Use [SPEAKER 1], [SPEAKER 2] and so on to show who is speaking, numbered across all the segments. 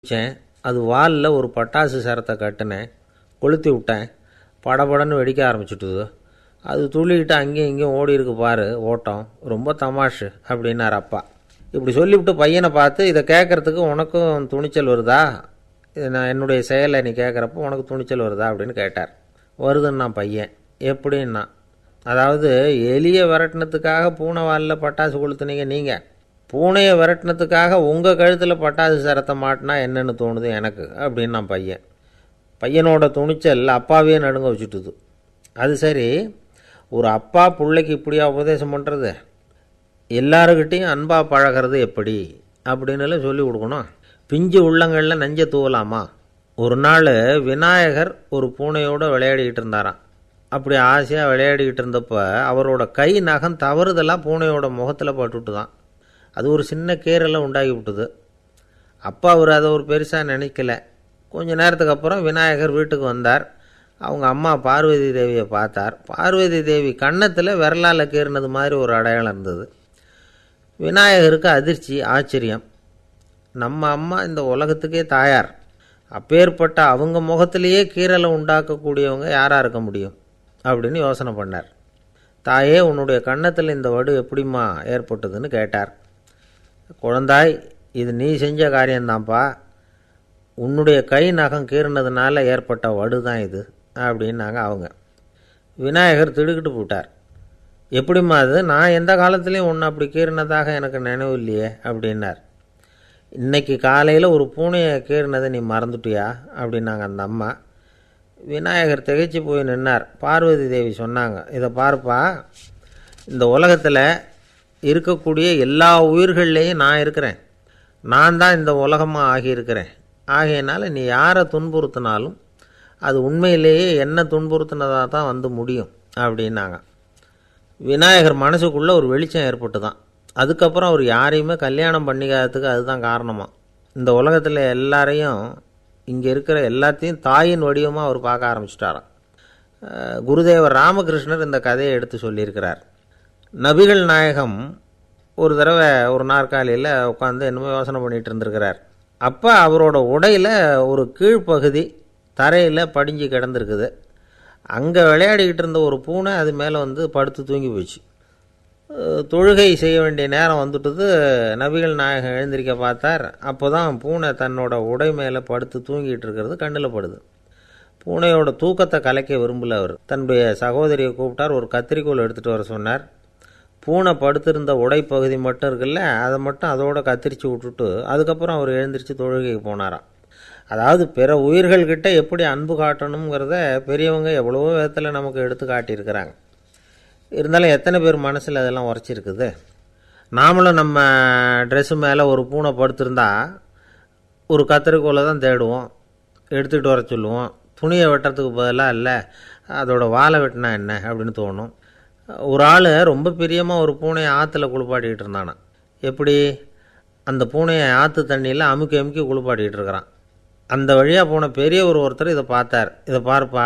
[SPEAKER 1] வச்சேன். அது வாலில் ஒரு பட்டாசு சரத்தை கட்டினேன், கொளுத்தி விட்டேன். படபடன்னு வெடிக்க ஆரம்பிச்சுட்டுது. அது துள்ளிக்கிட்டு அங்கேயும் இங்கேயும் ஓடி இருக்கு பாரு ஓட்டம், ரொம்ப தமாஷு அப்படின்னார் அப்பா. இப்படி சொல்லிவிட்டு பையனை பார்த்து, இதை கேட்குறதுக்கு உனக்கும் துணிச்சல் வருதா, நான் என்னுடைய செயலை நீ கேட்குறப்போ உனக்கு துணிச்சல் வருதா அப்படின்னு கேட்டார். வருதுன்னா பையன். எப்படின்னா, அதாவது எலியை விரட்டினத்துக்காக பூனை வாலில் பட்டாசு கொளுத்துனீங்க நீங்கள், பூனையை விரட்டினத்துக்காக உங்கள் கழுத்தில் பட்டாசு சரத்தை மாட்டினா என்னென்னு தோணுது எனக்கு அப்படின்னு நான் பையன். பையனோட துணிச்சல் அப்பாவே நடுங்க வச்சுட்டுது. அது சரி, ஒரு அப்பா பிள்ளைக்கு இப்படியா உபதேசம் பண்ணுறது? எல்லாருக்கிட்டையும் அன்பாக பழகிறது எப்படி அப்படின்னு சொல்லி கொடுக்கணும். பிஞ்சு உள்ளங்களில் நெஞ்ச தூவலாமா? ஒரு நாள் விநாயகர் ஒரு பூனையோடு விளையாடிக்கிட்டு இருந்தாராம். அப்படி ஆசையாக விளையாடிக்கிட்டு இருந்தப்போ அவரோட கை நகம் தவறுதெல்லாம் பூனையோட முகத்தில் பட்டுட்டு தான். அது ஒரு சின்ன கீறலை உண்டாகி விட்டுது. அப்பா அவர் அதை ஒரு பெருசாக நினைக்கல. கொஞ்ச நேரத்துக்கு அப்புறம் விநாயகர் வீட்டுக்கு வந்தார். அவங்க அம்மா பார்வதி தேவியை பார்த்தார். பார்வதி தேவி கன்னத்தில் விரலால் கீறினது மாதிரி ஒரு அடையாளம் இருந்தது. விநாயகருக்கு அதிர்ச்சி, ஆச்சரியம். நம்ம அம்மா இந்த உலகத்துக்கே தாயார், அப்பேற்பட்ட அவங்க முகத்திலேயே கீறலை உண்டாக்கக்கூடியவங்க யாராக இருக்க முடியும் அப்படின்னு யோசனை பண்ணார். தாயே, உன்னுடைய கன்னத்தில் இந்த வடு எப்படிம்மா ஏற்பட்டதுன்னு கேட்டார். குழந்தாய், இது நீ செஞ்ச காரியம்தான்ப்பா, உன்னுடைய கை நகம் கீறினதுனால ஏற்பட்ட வடு தான் இது அப்படின்னாங்க அவங்க. விநாயகர் திடுக்கிட்டு போட்டார். எப்படிம்மா அது? நான் எந்த காலத்துலேயும் ஒன்று அப்படி கீறினதாக எனக்கு நினைவு இல்லையே அப்படின்னார். இன்னைக்கு காலையில் ஒரு பூனையை கீறினதை நீ மறந்துட்டியா அப்படின்னாங்க அந்த அம்மா. விநாயகர் திகைச்சு போய் நின்னார். பார்வதி தேவி சொன்னாங்க, இதை பார்ப்பா, இந்த உலகத்தில் இருக்கக்கூடிய எல்லா உயிர்கள்லேயும் நான் இருக்கிறேன். நான் தான் இந்த உலகமாக ஆகியிருக்கிறேன். ஆகையினால நீ யாரை துன்புறுத்தினாலும் அது உண்மையிலேயே என்ன துன்புறுத்தினதாக தான் வந்து முடியும் அப்படின்னாங்க. விநாயகர் மனசுக்குள்ளே ஒரு வெளிச்சம் ஏற்பட்டு தான். அதுக்கப்புறம் அவர் யாரையுமே கல்யாணம் பண்ணிக்காததுக்கு அதுதான் காரணமாக. இந்த உலகத்தில் எல்லாரையும், இங்கே இருக்கிற எல்லாத்தையும் தாயின் வடிவமாக அவர் பார்க்க ஆரம்பிச்சிட்டாராம். குருதேவர் ராமகிருஷ்ணர் இந்த கதையை எடுத்து சொல்லியிருக்கிறார். நபிகள் நாயகம் ஒரு தடவை ஒரு நாற்காலியில் உட்காந்து என்னமோ யோசனை பண்ணிகிட்டு இருந்திருக்கிறார். அப்போ அவரோட உடையில் ஒரு கீழ்ப்பகுதி தரையில் படிஞ்சு கிடந்திருக்குது. அங்கே விளையாடிக்கிட்டு இருந்த ஒரு பூனை அது மேலே வந்து படுத்து தூங்கி போச்சு. தொழுகை செய்ய வேண்டிய நேரம் வந்துட்டது. நபிகள் நாயகம் எழுந்திருக்க பார்த்தார். அப்போ தான் பூனை தன்னோட உடை மேலே படுத்து தூங்கிட்டு இருக்கிறது கண்ணில் படுது. பூனையோட தூக்கத்தை கலைக்க விரும்பல அவர். தன்னுடைய சகோதரியை கூப்பிட்டார். ஒரு கத்திரிக்கோள் எடுத்துகிட்டு வர சொன்னார். பூனை படுத்திருந்த உடைப்பகுதி மட்டும் இருக்குல்ல, அதை மட்டும் அதோட கத்திரிச்சு விட்டுட்டு அதுக்கப்புறம் அவர் எழுந்திரிச்சு தொழுகைக்கு போனாராம். அதாவது பிற உயிர்கள்கிட்ட எப்படி அன்பு காட்டணுங்கிறத பெரியவங்க எவ்வளவோ விதத்தில் நமக்கு எடுத்து காட்டியிருக்கிறாங்க. இருந்தாலும் எத்தனை பேர் மனசில் அதெல்லாம் உரைச்சிருக்குது? நாமளும் நம்ம ட்ரெஸ்ஸு மேலே ஒரு பூனை படுத்திருந்தா ஒரு கத்திரிக்கோலை தான் தேடுவோம், எடுத்துக்கிட்டு வர சொல்லுவோம். துணியை வெட்டுறதுக்கு பதிலாக இல்லை அதோட வாழை வெட்டினா என்ன அப்படின்னு தோணும். ஒரு ஆள் ரொம்ப பிரியமாக ஒரு பூனையை ஆற்றுல குளிப்பாட்டிக்கிட்டு இருந்தானா. எப்படி? அந்த பூனையை ஆற்று தண்ணியில் அமுக்கி அமுக்கி குளிப்பாட்டிக்கிட்டு இருக்கிறான். அந்த வழியாக போன பெரியவர் ஒருத்தர் இதை பார்த்தார். இதை பார்ப்பா,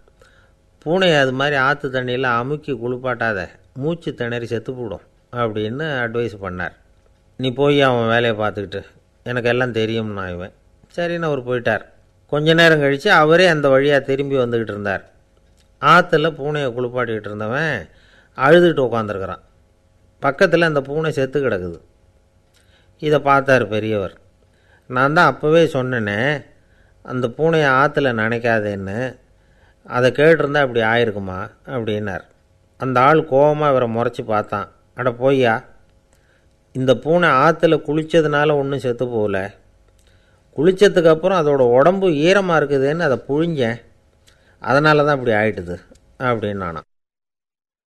[SPEAKER 1] பூனையை அது மாதிரி ஆற்று தண்ணியில் அமுக்கி குளிப்பாட்டாத, மூச்சு திணறி செத்து போடும் அப்படின்னு அட்வைஸ் பண்ணார். நீ போய் அவன் வேலையை பார்த்துக்கிட்டு, எனக்கு எல்லாம் தெரியும்னா இவன். சரின்னு அவர் போயிட்டார். கொஞ்ச நேரம் கழித்து அவரே அந்த வழியாக திரும்பி வந்துக்கிட்டு இருந்தார். ஆற்றுல பூனையை குளிப்பாட்டிக்கிட்டு இருந்தவன் அழுதுகிட்டு உட்காந்துருக்கிறான். பக்கத்தில் அந்த பூனை செத்து கிடக்குது. இதை பார்த்தார் பெரியவர். நான் தான் அப்போவே சொன்னேனே அந்த பூனையை ஆற்றுல நினைக்காதேன்னு, அதை கேட்டிருந்தா இப்படி ஆயிருக்குமா அப்படின்னார். அந்த ஆள் கோபமாக இவரை முறைச்சி பார்த்தான். அட போய்யா, இந்த பூனை ஆற்றுல குளித்ததுனால ஒன்றும் செத்து போகல, குளித்ததுக்கப்புறம் அதோட உடம்பு ஈரமாக இருக்குதுன்னு அதை புழிஞ்சேன், அதனால தான் இப்படி ஆயிட்டுது அப்படின்னு நானா.